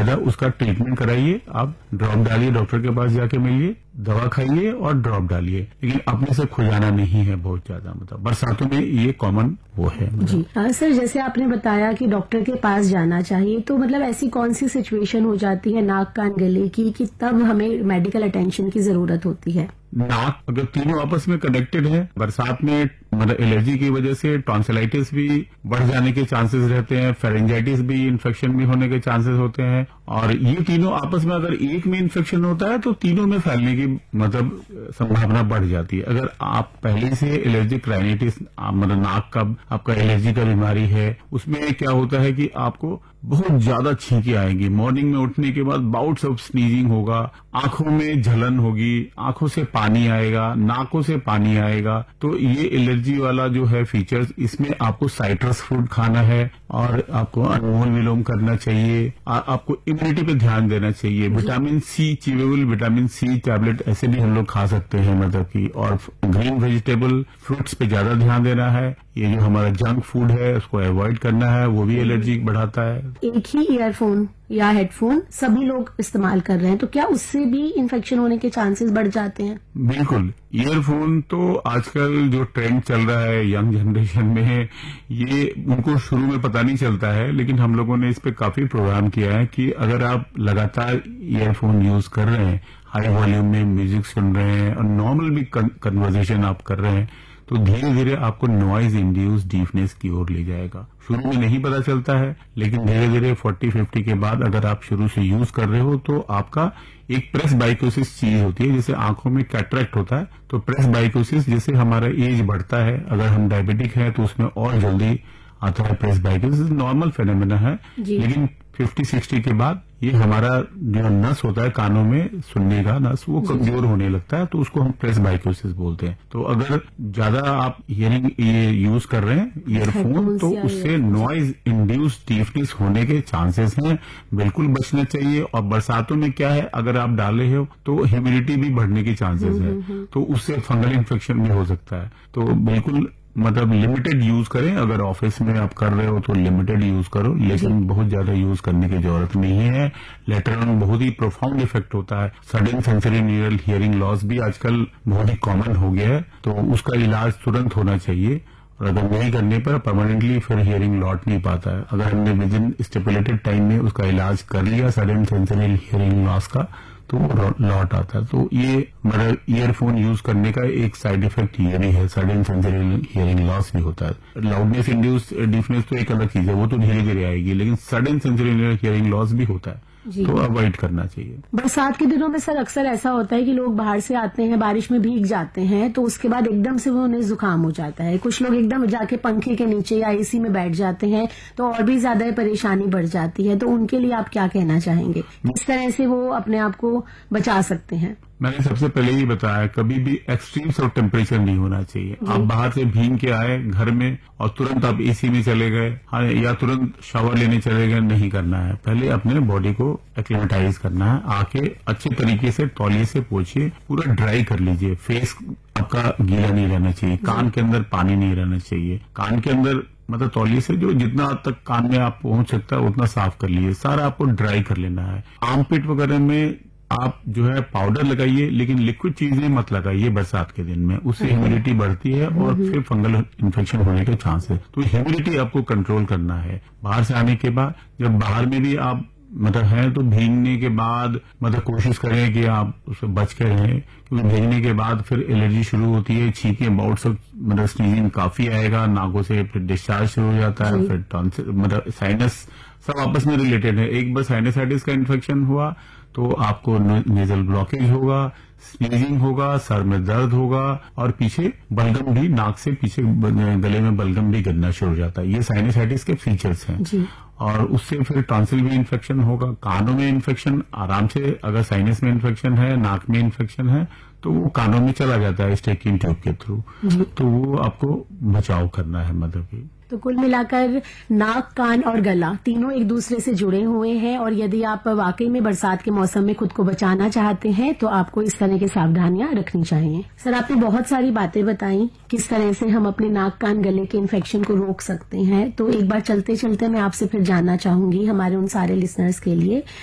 ज्यादा उसका ट्रीटमेंट कराइए। आप ड्रॉप डालिए, डॉक्टर के पास जाके मिलिए, दवा खाइए और ड्रॉप डालिए, लेकिन अपने से खुजाना नहीं है बहुत ज्यादा। मतलब बरसातों में ये कॉमन वो है। जी सर, जैसे आपने बताया कि डॉक्टर के पास जाना चाहिए, तो मतलब ऐसी कौन सी सिचुएशन हो जाती है नाक कान गले की कि तब हमें मेडिकल अटेंशन की जरूरत होती है? नाक अगर तीनों आपस में कनेक्टेड है, बरसात में मतलब एलर्जी की वजह से टॉन्सिलाइटिस भी बढ़ जाने के चांसेस रहते हैं, फेरेंजाइटिस भी इन्फेक्शन भी होने के चांसेस होते हैं, और ये तीनों आपस में अगर एक में इन्फेक्शन होता है तो तीनों में फैलने की मतलब संभावना बढ़ जाती है। अगर आप पहले से एलर्जिक राइनाइटिस मतलब नाक का आपका एलर्जी का बीमारी है, उसमें क्या होता है कि आपको बहुत ज्यादा छींकें आएंगी, मॉर्निंग में उठने के बाद बाउट्स ऑफ स्नीजिंग होगा, आंखों में झलन होगी, आंखों से पानी आएगा, नाकों से पानी आएगा। तो ये एलर्जी वाला जो है फीचर्स, इसमें आपको साइट्रस फ्रूट खाना है और आपको अनुलोम विलोम करना चाहिए। आपको इम्यूनिटी पे ध्यान देना चाहिए। Vitamin C, chewable vitamin C tablet ऐसे भी हम लोग खा सकते हैं मतलब की, और ग्रीन वेजिटेबल फ्रूट्स पे ज्यादा ध्यान देना है। ये जो हमारा जंक फूड है उसको अवॉइड करना है, वो भी एलर्जी बढ़ाता है। एक ही ईयरफोन या हेडफोन सभी लोग इस्तेमाल कर रहे हैं, तो क्या उससे भी इन्फेक्शन होने के चांसेस बढ़ जाते हैं? बिल्कुल। ईयरफोन तो आजकल जो ट्रेंड चल रहा है यंग जनरेशन में, ये उनको शुरू में पता नहीं चलता है, लेकिन हम लोगों ने इस पे काफी प्रोग्राम किया है कि अगर आप लगातार ईयरफोन यूज कर रहे हैं, हाई वॉल्यूम में म्यूजिक सुन रहे हैं और नॉर्मल भी कन्वर्सेशन आप कर रहे हैं, तो धीरे धीरे आपको नॉइज इंड्यूस डीफनेस की ओर ले जाएगा। शुरू में नहीं पता चलता है, लेकिन धीरे धीरे 40-50 के बाद अगर आप शुरू से यूज कर रहे हो तो आपका एक प्रेसबाइकोसिस चीज होती है, जैसे आंखों में कैटरेक्ट होता है, तो प्रेसबाइकोसिस जैसे हमारा एज बढ़ता है, अगर हम डायबिटिक है तो उसमें और जल्दी आता है प्रेसबाइकोसिस। नॉर्मल फेनोमेना है, लेकिन 50-60 के बाद ये हमारा जो नस होता है कानों में सुनने का नस, वो कमजोर होने लगता है, तो उसको हम प्रेसबाइकोसिस बोलते हैं। तो अगर ज्यादा आप हियरिंग ये यूज कर रहे हैं ईयरफोन, तो उससे नॉइज इंड्यूस डीफनेस होने के चांसेस हैं, बिल्कुल बचना चाहिए। और बरसातों में क्या है, अगर आप डाले हो तो ह्यूमिडिटी भी बढ़ने के चांसेस है, तो उससे फंगल इन्फेक्शन भी हो सकता है। तो बिल्कुल मतलब लिमिटेड यूज करें। अगर ऑफिस में आप कर रहे हो तो लिमिटेड यूज करो, लेकिन बहुत ज्यादा यूज करने की जरूरत नहीं है। लेटर ऑन बहुत ही प्रोफाउंड इफेक्ट होता है। Sudden sensory neural hearing loss भी आजकल बहुत ही कॉमन हो गया है, तो उसका इलाज तुरंत होना चाहिए, और अगर नहीं करने पर परमानेंटली फिर हियरिंग लौट नहीं पाता है। अगर हमने विद इन स्टिपुलेटेड टाइम में उसका इलाज कर लिया सडन सेंसरी हियरिंग लॉस का, तो लौट आता है। तो ये मतलब ईयरफोन यूज करने का एक साइड इफेक्ट ये भी है, सडन सेंसरी हियरिंग लॉस भी होता है। लाउडनेस इंड्यूस डिफनेस तो एक अलग चीज है, वो तो धीरे धीरे आएगी, लेकिन सडन सेंसरी हियरिंग लॉस भी होता है, तो अवॉइड करना चाहिए। बरसात के दिनों में सर अक्सर ऐसा होता है कि लोग बाहर से आते हैं, बारिश में भीग जाते हैं, तो उसके बाद एकदम से वो उन्हें जुकाम हो जाता है। कुछ लोग एकदम जाके पंखे के नीचे या एसी में बैठ जाते हैं, तो और भी ज्यादा परेशानी बढ़ जाती है। तो उनके लिए आप क्या कहना चाहेंगे, किस तरह से वो अपने आप को बचा सकते हैं? मैंने सबसे पहले ही बताया, कभी भी एक्सट्रीम्स ऑफ टेम्परेचर नहीं होना चाहिए। आप बाहर से भीग के आए घर में और तुरंत आप एसी में चले गए, या तुरंत शावर लेने चले गए, नहीं करना है। पहले अपने बॉडी को एक्लिमेटाइज करना है। आके अच्छे तरीके से तौलिए से पोंछिए, पूरा ड्राई कर लीजिए। फेस आपका गीला नहीं रहना चाहिए, कान के अंदर पानी नहीं रहना चाहिए। कान के अंदर मतलब तौलिए से जो जितना तक कान में आप पहुंच सकता है उतना साफ कर लीजिए। सारा आपको ड्राई कर लेना है। आर्मपिट वगैरह में आप जो है पाउडर लगाइए, लेकिन लिक्विड चीजें मत लगाइए बरसात के दिन में, उससे ह्यूमिडिटी बढ़ती है और फिर फंगल इन्फेक्शन होने के चांसेस। तो ह्यूमिडिटी आपको कंट्रोल करना है। बाहर से आने के बाद जब बाहर में भी आप मतलब है तो भीगने के बाद मतलब कोशिश करें कि आप उससे बच के रहें, क्योंकि भीगने के बाद फिर एलर्जी शुरू होती है। छींकें बाउट्स मतलब स्नीजिंग काफी आएगा, नाकों से फिर डिस्चार्ज शुरू हो जाता है, फिर टॉन्सिल मतलब साइनस, सब आपस में रिलेटेड है। एक बार साइनसाइटिस का इन्फेक्शन हुआ तो आपको नेजल ब्लॉकेज होगा, स्नीजिंग होगा, सर में दर्द होगा, और पीछे बलगम भी, नाक से पीछे गले में बलगम भी गिरना शुरू हो जाता है। ये साइनसाइटिस के फीचर्स हैं। और उससे फिर टॉन्सिल में इन्फेक्शन होगा, कानों में इन्फेक्शन आराम से, अगर साइनस में इन्फेक्शन है, नाक में इन्फेक्शन है, तो वो कानों में चला जाता है स्टेकिंग ट्यूब के थ्रू। तो वो आपको बचाव करना है मतलब की। तो कुल मिलाकर नाक, कान और गला तीनों एक दूसरे से जुड़े हुए हैं, और यदि आप वाकई में बरसात के मौसम में खुद को बचाना चाहते हैं तो आपको इस तरह की सावधानियां रखनी चाहिए। सर, आपने बहुत सारी बातें बताई किस तरह से हम अपने नाक, कान, गले के इन्फेक्शन को रोक सकते हैं। तो एक बार चलते चलते मैं आपसे फिर जानना चाहूंगी हमारे उन सारे लिसनर्स के लिए